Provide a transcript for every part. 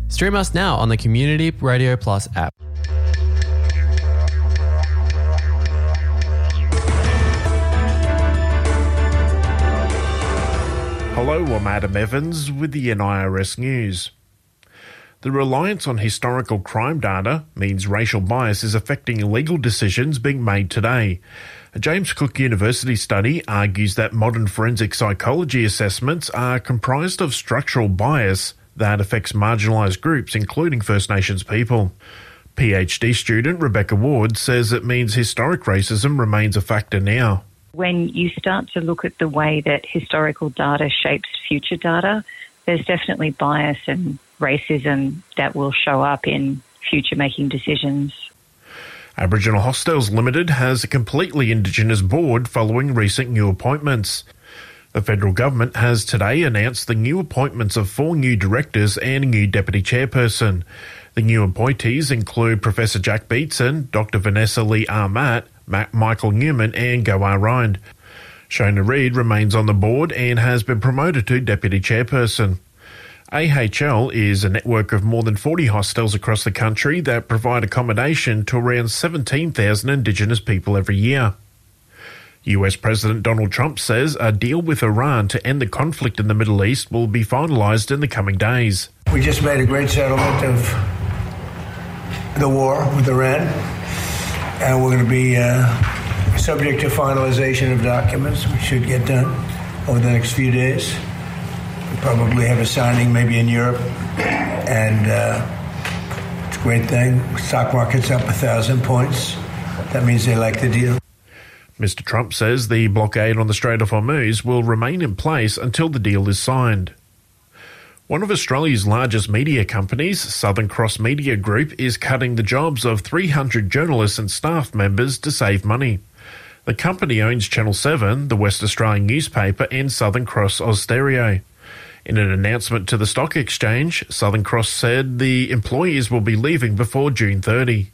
Stream us now on the Community Radio Plus app. Hello, I'm Adam Evans with the NIRS News. The reliance on historical crime data means racial bias is affecting legal decisions being made today. A James Cook University study argues that modern forensic psychology assessments are comprised of structural bias that affects marginalised groups, including First Nations people. PhD student Rebecca Ward says it means historic racism remains a factor now. When you start to look at the way that historical data shapes future data, there's definitely bias and racism that will show up in future making decisions. Aboriginal Hostels Limited has a completely Indigenous board following recent new appointments. The federal government has today announced the new appointments of 4 new directors and a new deputy chairperson. The new appointees include Professor Jack Beatson, Dr Vanessa Lee Armat, Michael Newman and Goa Rind. Shona Reid remains on the board and has been promoted to deputy chairperson. AHL is a network of more than 40 hostels across the country that provide accommodation to around 17,000 Indigenous people every year. US President Donald Trump says a deal with Iran to end the conflict in the Middle East will be finalised in the coming days. We just made a great settlement of the war with Iran, and we're going to be subject to finalisation of documents, which should get done over the next few days. We'll probably have a signing maybe in Europe, and it's a great thing. Stock market's up 1,000 points. That means they like the deal. Mr Trump says the blockade on the Strait of Hormuz will remain in place until the deal is signed. One of Australia's largest media companies, Southern Cross Media Group, is cutting the jobs of 300 journalists and staff members to save money. The company owns Channel 7, the West Australian newspaper, and Southern Cross Austereo. In an announcement to the stock exchange, Southern Cross said the employees will be leaving before June 30.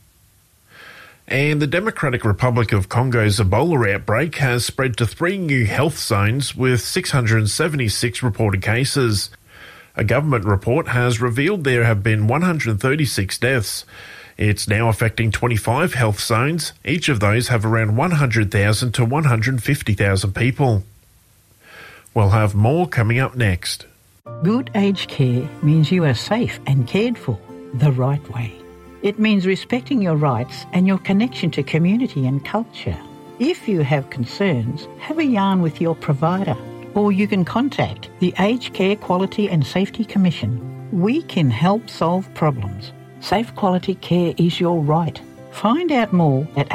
And the Democratic Republic of Congo's Ebola outbreak has spread to 3 new health zones with 676 reported cases. A government report has revealed there have been 136 deaths. It's now affecting 25 health zones. Each of those have around 100,000 to 150,000 people. We'll have more coming up next. Good aged care means you are safe and cared for the right way. It means respecting your rights and your connection to community and culture. If you have concerns, have a yarn with your provider, or you can contact the Aged Care Quality and Safety Commission. We can help solve problems. Safe quality care is your right. Find out more at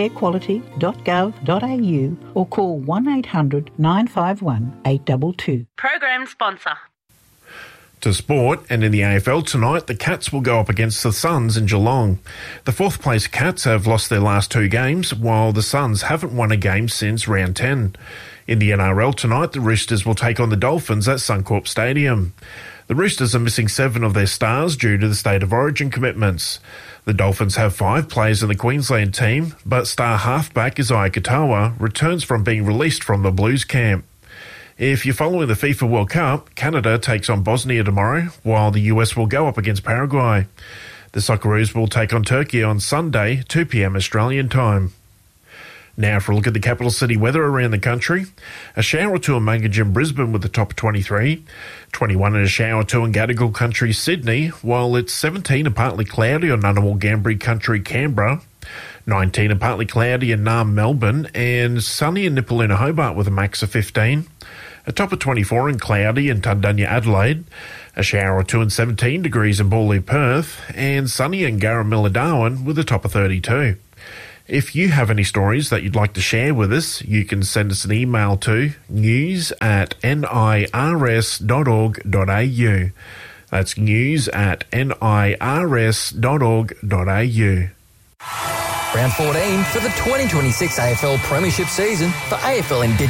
agedcarequality.gov.au or call 1800 951 822. Program sponsor. To sport, and in the AFL tonight, the Cats will go up against the Suns in Geelong. The 4th place Cats have lost their last 2 games, while the Suns haven't won a game since round 10. In the NRL tonight, the Roosters will take on the Dolphins at Suncorp Stadium. The Roosters are missing 7 of their stars due to the State of Origin commitments. The Dolphins have 5 players in the Queensland team, but star halfback Isaiah Katoa returns from being released from the Blues camp. If you're following the FIFA World Cup, Canada takes on Bosnia tomorrow, while the US will go up against Paraguay. The Socceroos will take on Turkey on Sunday, 2 p.m. Australian time. Now for a look at the capital city weather around the country. A shower or 2 in Mangajim, Brisbane with a top of 23. 21 and a shower or 2 in Gadigal Country, Sydney, while it's 17 and partly cloudy on Ngunnawal, Gambri Country, Canberra. 19 and partly cloudy in Naarm, Melbourne, and sunny in Nipaluna, Hobart with a max of 15. A top of 24 and cloudy in Tundunya, Adelaide. A shower or 2 and 17 degrees in Boorloo, Perth, and sunny in Garramilla, Darwin with a top of 32. If you have any stories that you'd like to share with us, you can send us an email to news@nirs.org.au. That's news@nirs.org.au. Round 14 for the 2026 AFL Premiership season for AFL Indigenous